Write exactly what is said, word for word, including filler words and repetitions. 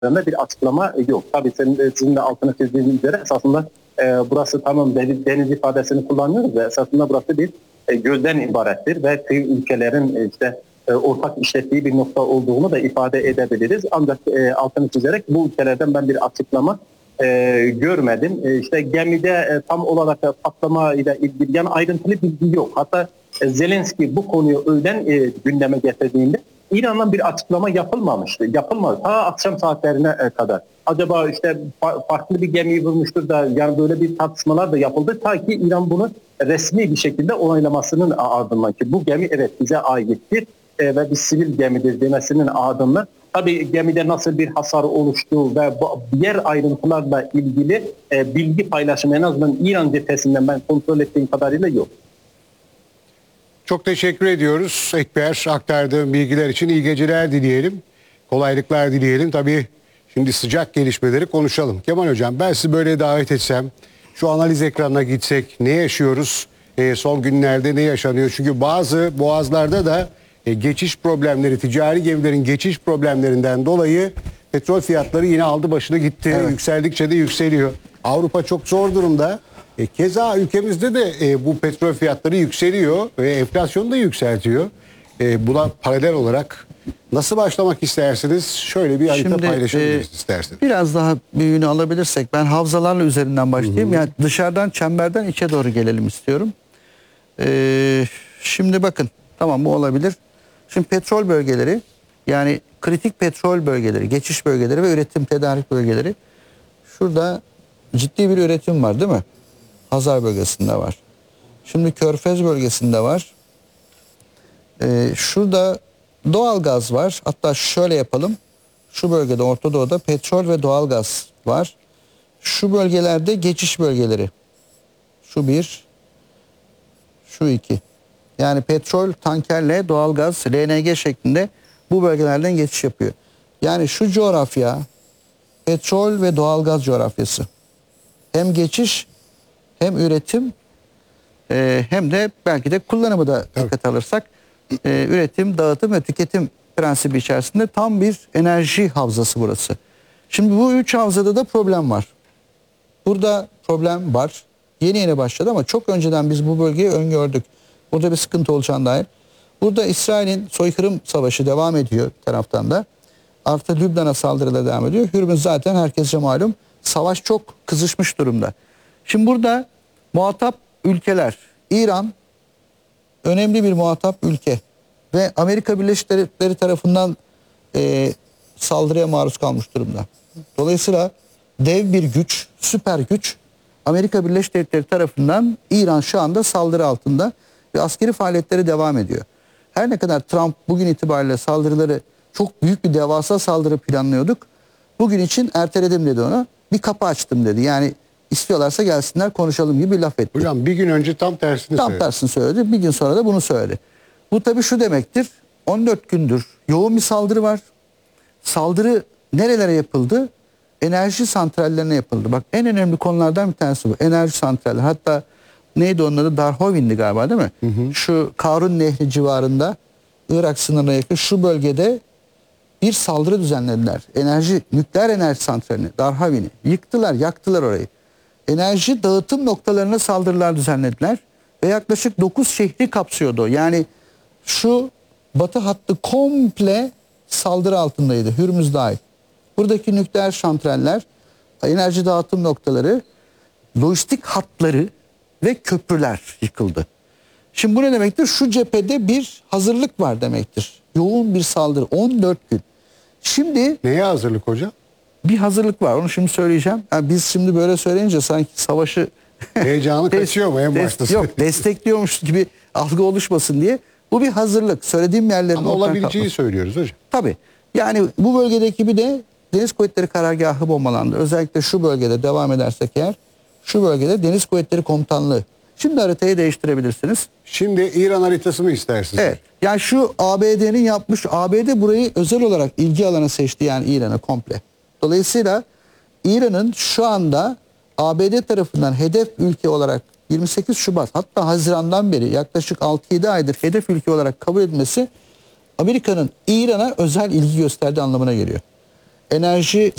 bir açıklama yok. Tabii senin, sizin de altını çizdiğiniz üzere esasında e, burası tamam deniz, deniz ifadesini kullanıyoruz ve esasında burası bir e, gözden ibarettir ve kıyı ülkelerin e, işte e, ortak işlettiği bir nokta olduğunu da ifade edebiliriz. Ancak e, altını çizerek bu ülkelerden ben bir açıklama e, görmedim. E, işte gemide e, tam olarak patlama ile ilgili yani ayrıntılı bilgi yok. Hatta e, Zelenski bu konuyu öğlen e, gündeme getirdiğinde İran'dan bir açıklama yapılmamıştı. Yapılmadı. Ta akşam saatlerine kadar. Acaba işte farklı bir gemiyi vurmuştur da yani böyle bir tartışmalar da yapıldı. Ta ki İran bunu resmi bir şekilde onaylamasının ardından ki bu gemi evet bize aittir e, ve bir sivil gemidir demesinin ardından tabii gemide nasıl bir hasar oluştuğu ve diğer ayrıntılarla ilgili e, bilgi paylaşımı en azından İran cephesinden ben kontrol ettiğim kadarıyla yok. Çok teşekkür ediyoruz Ekber aktardığım bilgiler için. İyi geceler dileyelim. Kolaylıklar dileyelim. Tabii şimdi sıcak gelişmeleri konuşalım. Kemal Hocam ben sizi böyle davet etsem şu analiz ekranına gitsek ne yaşıyoruz? E, son günlerde ne yaşanıyor? Çünkü bazı boğazlarda da e, geçiş problemleri, ticari gemilerin geçiş problemlerinden dolayı petrol fiyatları yine aldı başını gitti. Evet. Yükseldikçe de yükseliyor. Avrupa çok zor durumda. E, keza ülkemizde de e, bu petrol fiyatları yükseliyor ve enflasyonu da yükseltiyor. E, buna paralel olarak nasıl başlamak istersiniz? Şöyle bir harita Şimdi, paylaşabiliriz e, isterseniz. Biraz daha büyüğünü alabilirsek ben havzalarla üzerinden başlayayım. Hı hı. Yani dışarıdan çemberden içe doğru gelelim istiyorum. E, şimdi bakın tamam bu olabilir. Şimdi petrol bölgeleri yani kritik petrol bölgeleri, geçiş bölgeleri ve üretim tedarik bölgeleri. Şurada ciddi bir üretim var değil mi? Hazar bölgesinde var. Şimdi Körfez bölgesinde var. Ee, şurada doğal gaz var. Hatta şöyle yapalım. Şu bölgede Orta Doğu'da petrol ve doğal gaz var. Şu bölgelerde geçiş bölgeleri. Şu bir. Şu iki. Yani petrol tankerle doğal gaz L N G şeklinde bu bölgelerden geçiş yapıyor. Yani şu coğrafya petrol ve doğal gaz coğrafyası. Hem geçiş hem üretim e, hem de belki de kullanımı da dikkat alırsak e, üretim, dağıtım ve tüketim prensibi içerisinde tam bir enerji havzası burası. Şimdi bu üç havzada da problem var. Burada problem var. Yeni yeni başladı ama çok önceden biz bu bölgeyi öngördük. Burada bir sıkıntı olacağına dair. Burada İsrail'in soykırım savaşı devam ediyor bir taraftan da. Artı Lübnan'a saldırıda devam ediyor. Hürmüz zaten herkese malum. Savaş çok kızışmış durumda. Şimdi burada muhatap ülkeler, İran önemli bir muhatap ülke ve Amerika Birleşik Devletleri tarafından e, saldırıya maruz kalmış durumda. Dolayısıyla dev bir güç, süper güç Amerika Birleşik Devletleri tarafından İran şu anda saldırı altında ve askeri faaliyetleri devam ediyor. Her ne kadar Trump bugün itibariyle saldırıları çok büyük bir devasa saldırı planlıyorduk. Bugün için erteledim dedi onu. Bir kapı açtım dedi. Yani İstiyorlarsa gelsinler konuşalım gibi bir laf etti. Hocam bir gün önce tam tersini tam söyledi. Tam tersini söyledi. Bir gün sonra da bunu söyledi. Bu tabii şu demektir. on dört gündür yoğun bir saldırı var. Saldırı nerelere yapıldı? Enerji santrallerine yapıldı. Bak en önemli konulardan bir tanesi bu. Enerji santralleri. Hatta neydi onun adı? Darhovin'di galiba değil mi? Hı hı. Şu Karun Nehri civarında Irak sınırına yakın şu bölgede bir saldırı düzenlediler. Enerji, nükleer enerji santralini, Darhovin'i yıktılar, yaktılar orayı. Enerji dağıtım noktalarına saldırılar düzenlediler ve yaklaşık dokuz şehri kapsıyordu. Yani şu batı hattı komple saldırı altındaydı, Hürmüz dahil. Buradaki nükleer santraller, enerji dağıtım noktaları, lojistik hatları ve köprüler yıkıldı. Şimdi bu ne demektir? Şu cephede bir hazırlık var demektir. Yoğun bir saldırı, on dört gün. Şimdi neye hazırlık hocam? Bir hazırlık var. Onu şimdi söyleyeceğim. Yani biz şimdi böyle söyleyince sanki savaşı heyecanı kaçıyor mu en başta? Yok, destekliyormuş gibi algı oluşmasın diye. Bu bir hazırlık. Söylediğim yerlerin ama olabileceği kalması. Söylüyoruz hocam. Tabii. Yani bu bölgedeki bir de Deniz Kuvvetleri Karargahı bombalandı. Özellikle şu bölgede devam edersek eğer şu bölgede Deniz Kuvvetleri Komutanlığı. Şimdi haritayı değiştirebilirsiniz. Şimdi İran haritası mı istersiniz? Evet. Yani şu A B D'nin yapmış, A B D burayı özel olarak ilgi alanı seçti yani İran'ı komple. Dolayısıyla İran'ın şu anda A B D tarafından hedef ülke olarak yirmi sekiz Şubat hatta Haziran'dan beri yaklaşık altı yedi aydır hedef ülke olarak kabul edilmesi Amerika'nın İran'a özel ilgi gösterdiği anlamına geliyor. enerji